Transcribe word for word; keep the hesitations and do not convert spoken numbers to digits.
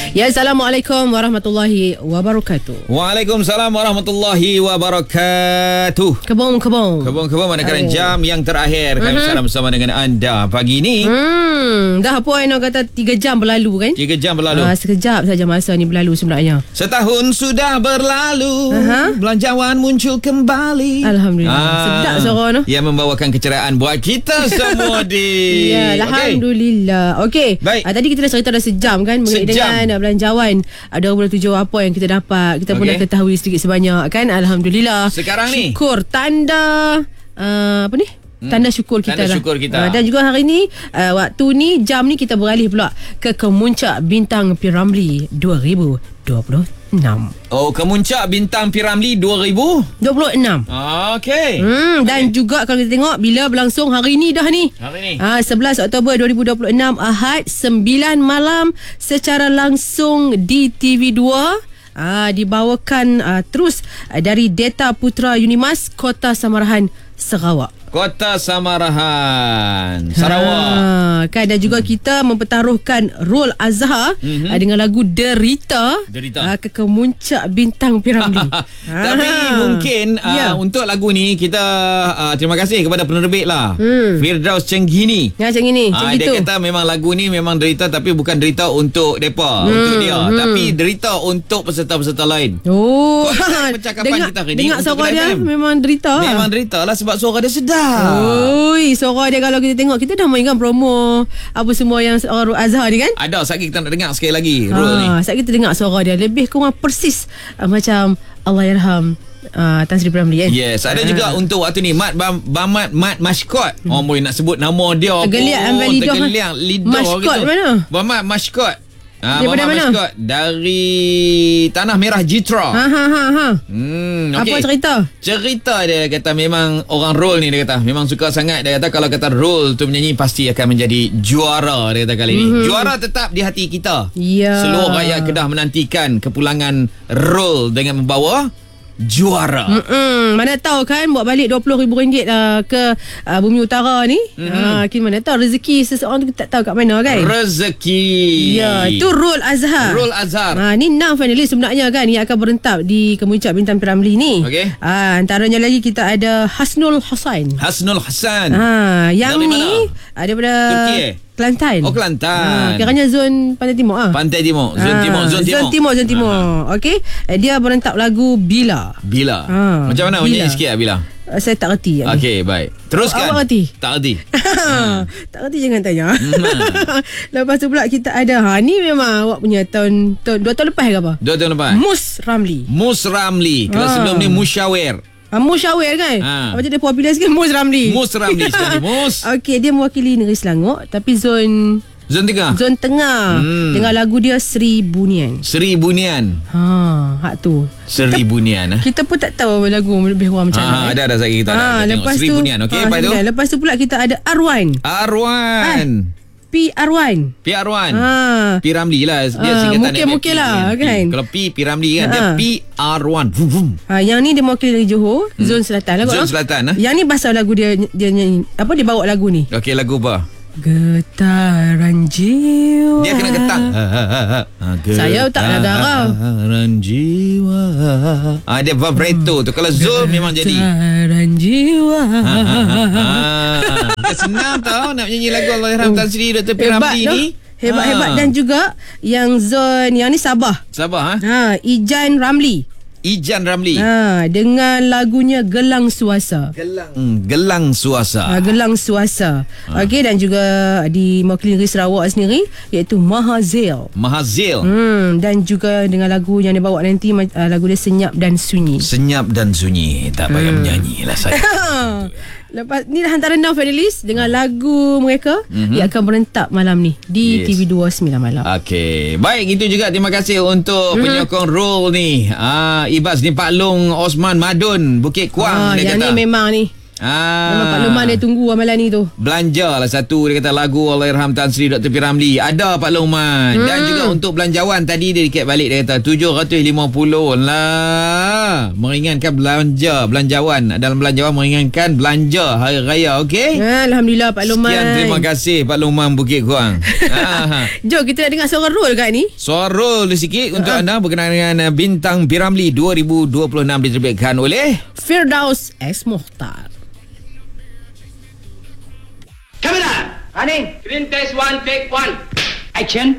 Ya, Assalamualaikum warahmatullahi wabarakatuh. Waalaikumsalam warahmatullahi wabarakatuh. Kebong-kebong. Kebong-kebong manakala jam yang terakhir kami uh-huh. salam bersama dengan anda pagi ni. Hmm, dah apa yang kata tiga jam berlalu kan? tiga jam berlalu. Ah, sekejap saja masa ni berlalu sebenarnya. Setahun sudah berlalu. Uh-huh. Belanjawan muncul kembali. Alhamdulillah. Ah, sedap suara tu. Yang membawakan keceriaan buat kita semua di. Ya, alhamdulillah. Okey. Baik. Ah, tadi kita dah cerita dah sejam kan mengenai dengan belanjawan ada dua puluh tujuh apa yang kita dapat, kita okay. pun dah ketahui sedikit sebanyak kan. Alhamdulillah. Sekarang ni syukur tanda uh, apa ni? Tanda syukur kita Tanda lah. syukur kita. Uh, dan juga hari ni uh, waktu ni jam ni kita beralih pula ke Kemuncak Bintang P. Ramlee dua ribu dua puluh enam. Oh, Kemuncak Bintang P. Ramlee dua ribu dua puluh enam. Okey. Hmm, dan okay. juga kalau kita tengok bila berlangsung hari ni dah ni. Hari ni. Ah, sebelas Oktober dua ribu dua puluh enam Ahad sembilan malam secara langsung di T V dua. Ah, dibawakan ah, terus ah, dari Data Putra Unimas Kota Samarahan Sarawak. Kota Samarahan Sarawak. Ha, kan dan juga hmm. kita mempertaruhkan role Azhar mm-hmm. dengan lagu Derita, Derita. ke Kemuncak Bintang P. Ramlee. Tapi mungkin ya. uh, untuk lagu ni kita uh, terima kasih kepada penerbit lah. Hmm. Firdaus Cenggini. Ya, Cenggini. Uh, dia kata memang lagu ni memang derita tapi bukan derita untuk depa, hmm. untuk dia, hmm. tapi derita untuk peserta-peserta lain. Oh. Percakapan kita hari ni dengar suara dia memang derita. Memang derita lah sebab suara dia sedap. Oi, suara dia kalau kita tengok, kita dah mainkan promo apa semua yang orang Azhar ni kan? Ada, sekali kita nak dengar sekali lagi ha, rule ni. Sekali kita dengar suara dia lebih kurang persis uh, macam Allahyarham uh, Tan Sri P. Ramlee kan? Yes, ada ha. juga untuk waktu ni Mat Bam, Bamat Mat Maskot. Hmm. Oh, boleh nak sebut nama dia. Tergeliat ambil lidah. Tergeliat lidah. Maskot gitu. Mana? Bamat Maskot. Ah, daripada mana? Maskot dari Tanah Merah Jitra. Ha ha ha ha. Hmm, okay. Apa cerita? Cerita dia kata memang orang role ni dia kata memang suka sangat. Dia kata kalau kata role tu menyanyi pasti akan menjadi juara dia kata kali ni. Mm-hmm. Juara tetap di hati kita. Ya. Seluruh rakyat Kedah menantikan kepulangan role dengan membawa juara. Mm-mm. Mana tahu kan buat balik dua puluh ribu ringgit uh, ke uh, Bumi Utara ni. Mm-hmm. Uh, mana tahu rezeki seseorang tu kita tak tahu kat mana kan. Rezeki. Ya, itu Rule Azhar. Rule Azhar. Ha, ni enam finalis sebenarnya kan yang akan berentap di Kemuncak Bintang P. Ramlee ni. Okey. Ha, antaranya lagi kita ada Hasnul Hasan. Hasnul Hasan. Ha, yang dari ni mana? daripada Turki eh? Kelantan. Oh, Kelantan. Ha, kiranya zon Pantai Timur ah. Pantai Timur, zon ha, Timur, zon Timur. Zon Timur, zon Timur. Okey. Dia berentap lagu Bila. Bila. Ha, macam mana menyanyi sikit lah Bila? Saya tak reti. Okey, baik. Teruskan. Awak reti? Tak reti. hmm. Tak reti jangan tanya. Hmm. Lepas tu pula kita ada ha ni memang awak punya tahun, tahun dua tahun lepas ke apa? Dua tahun lepas. Mus Ramlee. Mus Ramlee. Kalau ha. sebelum ni Musyawir. Ha, Musyawir kan? Ha. Macam dia popular sikit Mus Ramlee. Mus Ramlee sekali. Mus. Okey, dia mewakili negeri Selangor tapi zon Zon Tengah. Zon Tengah. Hmm. Dengan lagu dia Seri Bunian. Seri Bunian. Ha, hak tu. Seri kita, Bunian eh. Kita pun tak tahu lagu lebih kurang macam mana. Ha, ada ada saya kita ha, ada. Lepas Seri tu, Bunian. Okey, ha, lepas tu. Lepas tu pula kita ada Arwan. Arwan. Ha. P. Arwan. P. Arwan. Ha. P. Ramlee lah. Dia ha, singkatan dia. Mungkin-mungkin lah P. kan. Kalau P. P. Ramlee kan. Ha. Dia P. Arwan. Ha, yang ni dia mewakili dari Johor. Hmm. Zon Selatan lah. Zon Selatan. Ha? Yang ni pasal lagu dia, dia nyanyi. Apa dia bawa lagu ni? Okey, lagu apa? Getaran jiwa. Dia kena getang. Ha, ha, ha, ha. Saya tak nak garau. Getaran jiwa. Ah, dia vibrato tu. Kalau Zul memang jadi. Getaran jiwa. Ha, ha, ha, ha. Senang tau nak nyanyi lagu Allahyarham Tan Sri Doktor P. Ramlee ni. Hebat-hebat. Dan juga yang zon yang ni Sabah. Sabah ha? Ha, Ijan Ramlee. Ijan Ramlee. Ha, dengan lagunya Gelang Suasa. Gelang. Hmm, Gelang Suasa. Ha, Gelang Suasa. Ha. Okey, dan juga di mewakili negeri Sarawak sendiri iaitu Mahazil. Mahazil. Hmm, dan juga dengan lagu yang dia bawa nanti uh, lagu dia Senyap dan Sunyi. Senyap dan Sunyi. Tak payah hmm. menyanyi lah saya. Lepas ni dah antara enam finalis dengan lagu mereka mm-hmm. yang akan berentap malam ni di yes. T V dua sembilan malam. Okey. Baik, itu juga terima kasih untuk mm-hmm. penyokong role ni. Ah, Ibas ni Pak Long Osman Madun Bukit Kuang ah, dia yang kata. Yang ni memang ni Ah. Memang Pak Luman dia tunggu amalan ni tu. Belanja lah satu. Dia kata lagu Allahyarham Tan Sri Doktor P. Ramlee. Ada Pak Luman. Hmm. Dan juga untuk belanjawan tadi dia dekat balik. Dia kata tujuh ratus lima puluh lah. Meringankan belanja. Belanjawan. Dalam belanjawan meringankan belanja hari raya. Okey? Alhamdulillah Pak Luman. Sekian terima kasih Pak Luman Bukit Kuang. ah. Jom kita nak dengar seorang roll kat ni. Suara roll sikit untuk uh-huh. anda berkenaan dengan Bintang P. Ramlee dua ribu dua puluh enam diterbitkan oleh Firdaus X Mohtar. Camera, running. Green test one, take one. Action.